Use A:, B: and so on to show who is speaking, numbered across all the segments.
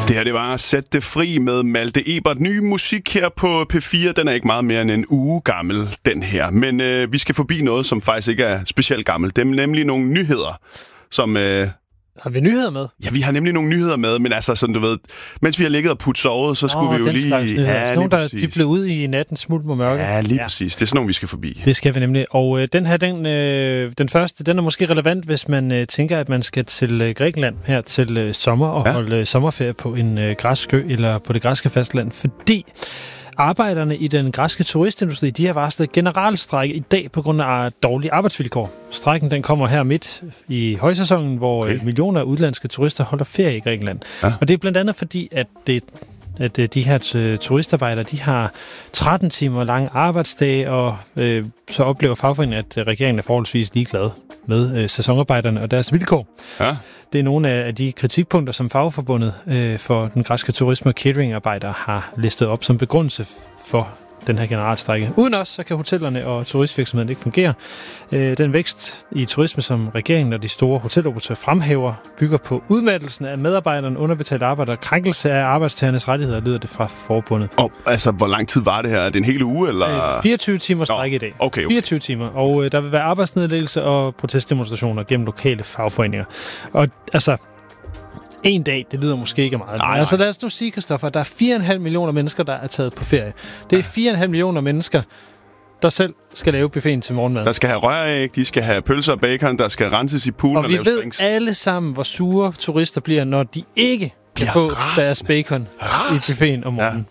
A: Det her, det var Sæt det fri med Malte Ebert. Ny musik her på P4. Den er ikke meget mere end en uge gammel, den her. Men vi skal forbi noget, som faktisk ikke er specielt gammelt. Det er nemlig nogle nyheder, som...
B: Har vi nyheder med?
A: Ja, vi har nemlig nogle nyheder med, men altså sådan, du ved, mens vi har ligget og puttet sovet, så skulle vi jo lige...
B: Ja, nogen, der pibler ud i natten smut mod mørke.
A: Ja, lige præcis. Det er sådan nogle, vi skal forbi.
B: Det skal vi nemlig. Og den her, den første, den er måske relevant, hvis man tænker, at man skal til Grækenland her til sommer og holde sommerferie på en græsk ø eller på det græske fastland, fordi arbejderne i den græske turistindustri, de har varslet generalstrejke i dag på grund af dårlige arbejdsvilkår. Strejken, den kommer her midt i højsæsonen, hvor millioner af udlandske turister holder ferie i Grækenland. Ja. Og det er blandt andet fordi, at de her turistarbejdere, de har 13 timer lange arbejdsdage, og så oplever fagforeningen, at regeringen er forholdsvis ligeglad med sæsonarbejderne og deres vilkår. Ja. Det er nogle af de kritikpunkter, som fagforbundet for den græske turisme- og cateringarbejdere har listet op som begrundelse for den her generalstrejke. Uden os, så kan hotellerne og turistvirksomheden ikke fungere. Den vækst i turisme, som regeringen og de store hoteloperatører fremhæver, bygger på udmattelsen af medarbejderne, underbetalt arbejde og krænkelse af arbejdstagernes rettigheder, lyder det fra forbundet. Altså,
A: hvor lang tid var det her? Er det en hel uge, eller?
B: 24 timer strække i dag.
A: Okay.
B: 24 timer, og der vil være arbejdsnedlæggelse og protestdemonstrationer gennem lokale fagforeninger. Og altså... En dag, det lyder måske ikke meget. Nej. Altså lad os nu sige, Christoffer, at der er 4,5 millioner mennesker, der er taget på ferie. Det er 4,5 millioner mennesker, der selv skal lave buffeten til morgenmad.
A: Der skal have røræg, de skal have pølser og bacon, der skal renses i poolen og lave
B: strings. Og vi ved alle sammen, hvor sure turister bliver, når de ikke kan få deres bacon i buffeten om morgenen.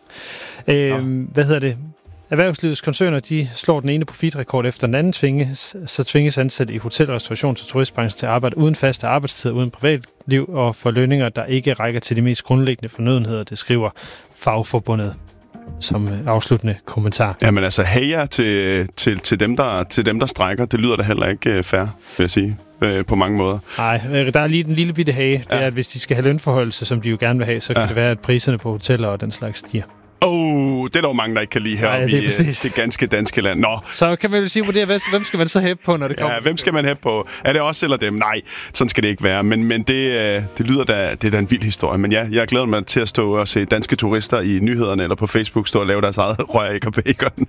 B: Ja. Erhvervslivets koncerner, de slår den ene profitrekord efter den anden, tvinges ansatte i hotel-, restaurations- og turistbranchen til at arbejde uden faste arbejdstider, uden privatliv og for lønninger, der ikke rækker til de mest grundlæggende fornødenheder, det skriver fagforbundet som afsluttende kommentar.
A: Jamen altså, heja til dem, der strækker. Det lyder da heller ikke fair, vil jeg sige, på mange måder.
B: Nej, der er lige den lille bitte hage. Det er, at hvis de skal have lønforhøjelse, som de jo gerne vil have, så kan det være, at priserne på hoteller og den slags stiger.
A: Det er der jo mange, der ikke kan lide her i det ganske danske land. Nå.
B: Så kan man jo sige, hvem skal man så hæppe på, når det kommer?
A: Ja, hvem skal man hæppe på? Er det os eller dem? Nej, sådan skal det ikke være. Men det lyder da, det er da en vild historie. Men ja, jeg glæder mig til at stå og se danske turister i nyhederne eller på Facebook stå og lave deres eget røræg og bacon.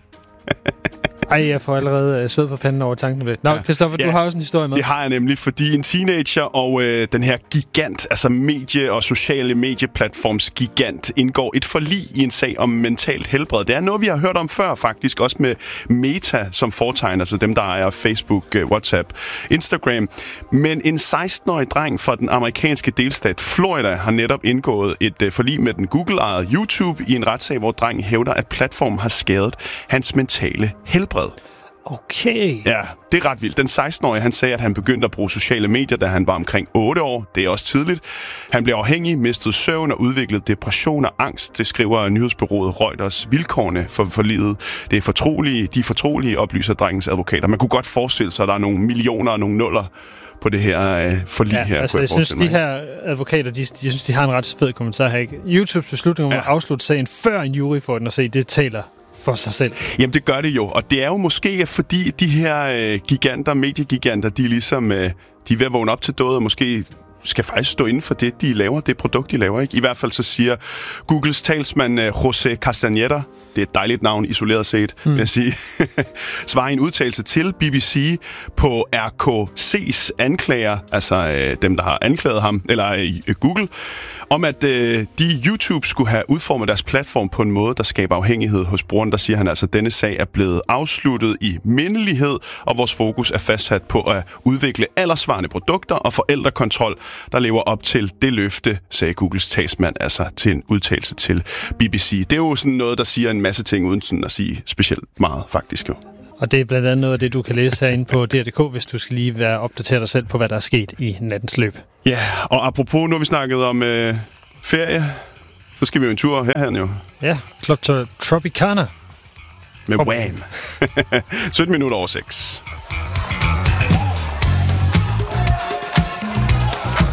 B: Ej, jeg får allerede sved for panden over tanken ved. Nå, Christoffer, du har også en historie med.
A: Det har jeg nemlig, fordi en teenager og den her gigant, altså medie- og sociale medieplatforms gigant, indgår et forlig i en sag om mentalt helbred. Det er noget, vi har hørt om før faktisk, også med Meta som foretegner, altså dem, der ejer Facebook, WhatsApp, Instagram. Men en 16-årig dreng fra den amerikanske delstat Florida har netop indgået et forlig med den Google-ejede YouTube i en retssag, hvor drengen hævder, at platformen har skadet hans mentale helbred.
B: Okay.
A: Ja, det er ret vildt. Den 16-årige, han sagde, at han begyndte at bruge sociale medier, da han var omkring 8 år. Det er også tidligt. Han blev afhængig, mistede søvn og udviklede depression og angst. Det skriver nyhedsbureauet Reuters. Vilkårene for forliget. De er fortrolige, oplyser drengens advokater. Man kunne godt forestille sig, at der er nogle millioner og nogle nuller på det her forlig her.
B: Altså, jeg synes, de her advokater, jeg synes, de har en ret fed kommentar her. Ikke? YouTubes beslutning om at afslutte sagen, før en jury får den at se, det taler for sig selv.
A: Jamen, det gør det jo. Og det er jo måske, fordi de her giganter, mediegiganter, de ligesom, de er ved at vågne op til døde, og måske skal faktisk stå inden for det, de laver, det produkt, de laver. Ikke? I hvert fald så siger Googles talsmand José Castañeda, det er et dejligt navn, isoleret set, vil jeg sige, svarer en udtalelse til BBC på RKC's anklager, altså dem, der har anklaget ham, eller Google, om at de YouTube skulle have udformet deres platform på en måde, der skaber afhængighed hos brugeren. Der siger han altså, at denne sag er blevet afsluttet i mindelighed, og vores fokus er fastsat på at udvikle alderssvarende produkter og forældrekontrol, der lever op til det løfte, sagde Googles talsmand, altså til en udtalelse til BBC. Det er jo sådan noget, der siger en masse ting, uden sådan at sige specielt meget, faktisk jo.
B: Og det er blandt andet noget af det, du kan læse herinde på DR.dk, hvis du skal lige være opdateret dig selv på, hvad der er sket i nattens løb.
A: Ja, og apropos, nu har vi snakket om ferie, så skal vi jo en tur herhen jo.
B: Ja, Club Tropicana.
A: Med Wham! 17 minutter over 6.